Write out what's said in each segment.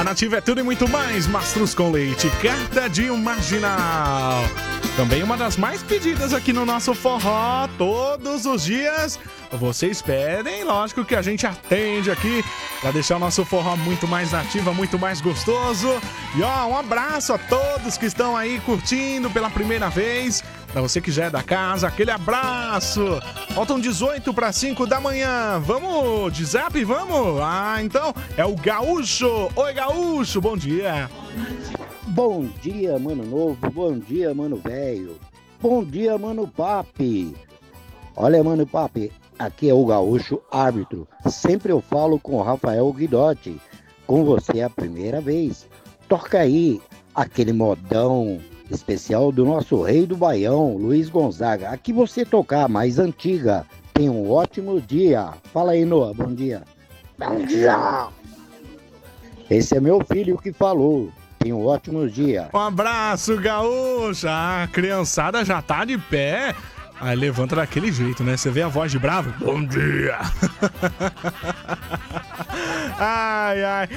Nativa é tudo e muito mais. Mastruz com leite, carta de um marginal. Também uma das mais pedidas aqui no nosso forró todos os dias. Vocês pedem, lógico que a gente atende aqui para deixar o nosso forró muito mais nativa, muito mais gostoso. E ó, um abraço a todos que estão aí curtindo pela primeira vez. Para você que já é da casa, aquele abraço. Faltam 18 para 5 da manhã. Vamos de zap, vamos? Ah, então é o Gaúcho. Oi, Gaúcho, bom dia. Bom dia, mano novo. Bom dia, mano velho. Bom dia, mano papi. Olha, mano papi, aqui é o Gaúcho árbitro. Sempre eu falo com o Rafael Guidotti. Com você é a primeira vez. Toca aí aquele modão especial do nosso rei do Baião, Luiz Gonzaga. Aqui você tocar a mais antiga. Tenha um ótimo dia. Fala aí, Noah. Bom dia. Bom dia. Esse é meu filho que falou. Tenha um ótimo dia. Um abraço, Gaúcho. A criançada já tá de pé. Aí levanta daquele jeito, né? Você vê a voz de bravo? Bom dia! Ai, ai.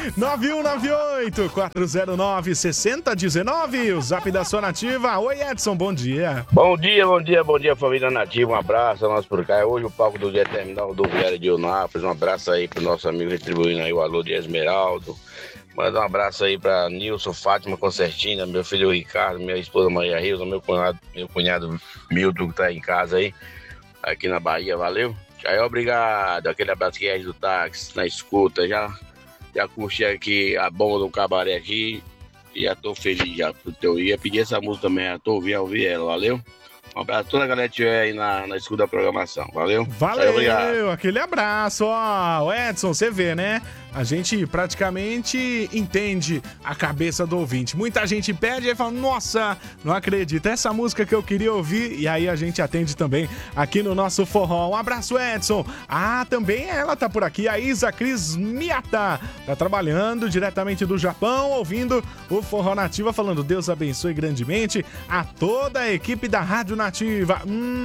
9198-409-6019. O zap da sua nativa. Oi, Edson, bom dia. Bom dia, família nativa. Um abraço a nós por cá. Hoje o palco do dia terminal do Viário de Unápolis. Um abraço aí pro nosso amigo retribuindo aí o alô de Esmeraldo. Manda um abraço aí pra Nilson, Fátima Concertina, meu filho Ricardo, minha esposa Maria Rilza, meu cunhado Milton que tá em casa aí, aqui na Bahia, valeu? Já obrigado, aquele abraço que é do táxi, na escuta, já curti aqui a bomba do cabaré aqui, e já tô feliz já pro teu ia pedir essa música também, já tô ouvindo ela, valeu? Um abraço a toda a galera que estiver aí na escuta da programação, valeu? Valeu, obrigado. Aquele abraço, ó, o Edson, você vê, né? A gente praticamente entende a cabeça do ouvinte. Muita gente pede e fala, nossa, não acredito, essa música que eu queria ouvir. E aí a gente atende também aqui no nosso forró. Um abraço, Edson. Ah, também ela tá por aqui, a Isa Cris Miata. Tá trabalhando diretamente do Japão, ouvindo o Forró Nativa, falando Deus abençoe grandemente a toda a equipe da Rádio Nativa.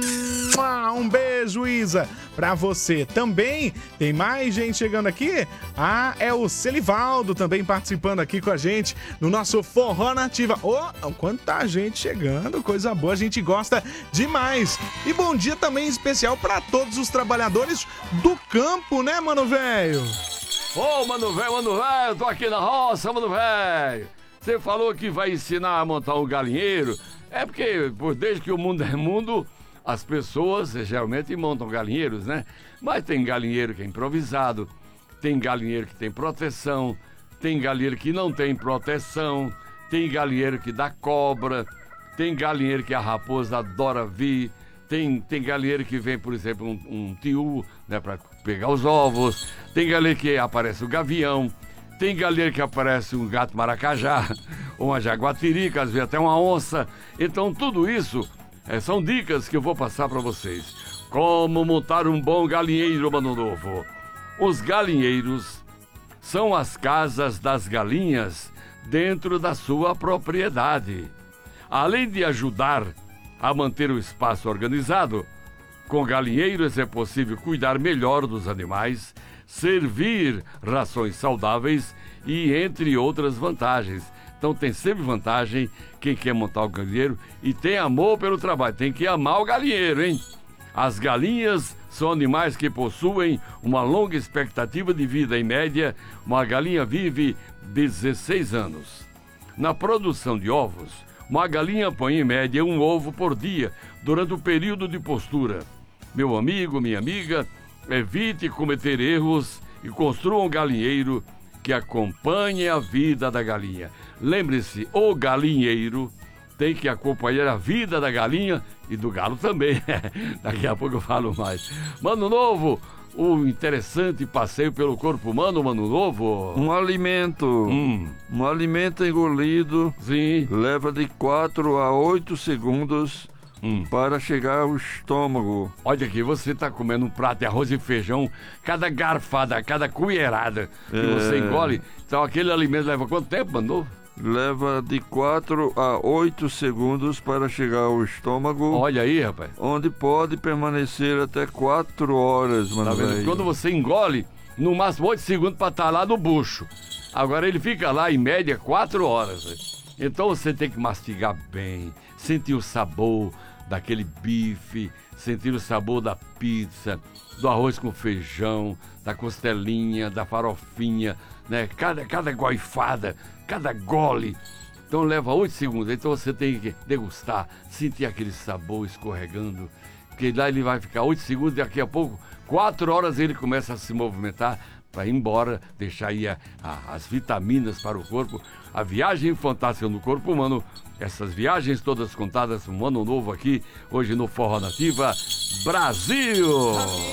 Um beijo, Isa, pra você. Também tem mais gente chegando aqui. É o Celivaldo também participando aqui com a gente no nosso Forró Nativa. Quanta gente chegando, coisa boa, a gente gosta demais. E bom dia também especial para todos os trabalhadores do campo, né, mano velho? Mano velho, tô aqui na roça, mano velho. Você falou que vai ensinar a montar um galinheiro. É porque, desde que o mundo é mundo, as pessoas geralmente montam galinheiros, né? Mas tem galinheiro que é improvisado. Tem galinheiro que tem proteção, tem galinheiro que não tem proteção, tem galinheiro que dá cobra, tem galinheiro que a raposa adora vir, tem galinheiro que vem, por exemplo, um tiu, né, para pegar os ovos, tem galinheiro que aparece o gavião, tem galinheiro que aparece um gato maracajá, ou uma jaguatirica, às vezes até uma onça. Então tudo isso são dicas que eu vou passar para vocês. Como montar um bom galinheiro, mano novo. Os galinheiros são as casas das galinhas dentro da sua propriedade. Além de ajudar a manter o espaço organizado, com galinheiros é possível cuidar melhor dos animais, servir rações saudáveis e entre outras vantagens. Então tem sempre vantagem quem quer montar o galinheiro e tem amor pelo trabalho. Tem que amar o galinheiro, hein? As galinhas são animais que possuem uma longa expectativa de vida. Em média, uma galinha vive 16 anos. Na produção de ovos, uma galinha põe em média um ovo por dia durante o período de postura. Meu amigo, minha amiga, evite cometer erros e construa um galinheiro que acompanhe a vida da galinha. Lembre-se, o galinheiro tem que acompanhar a vida da galinha e do galo também. Daqui a pouco eu falo mais. Mano novo, o interessante passeio pelo corpo humano, mano novo. Um alimento engolido. Sim. Leva de 4 a 8 segundos para chegar ao estômago. Olha aqui, você tá comendo um prato de arroz e feijão, cada garfada, cada colherada que você engole. Então aquele alimento leva quanto tempo, mano novo? Leva de 4 a 8 segundos para chegar ao estômago. Olha aí, rapaz. Onde pode permanecer até 4 horas, mano. Tá vendo? Quando você engole, no máximo 8 segundos para estar lá no bucho. Agora ele fica lá em média 4 horas. Né? Então você tem que mastigar bem, sentir o sabor daquele bife, sentir o sabor da pizza, do arroz com feijão, da costelinha, da farofinha, né? Cada goifada, cada gole. Então leva 8 segundos. Então você tem que degustar, sentir aquele sabor escorregando. Porque lá ele vai ficar 8 segundos, daqui a pouco, 4 horas ele começa a se movimentar para ir embora, deixar aí as vitaminas para o corpo. A viagem fantástica no corpo humano. Essas viagens todas contadas um ano novo aqui, hoje no Forró Nativa Brasil.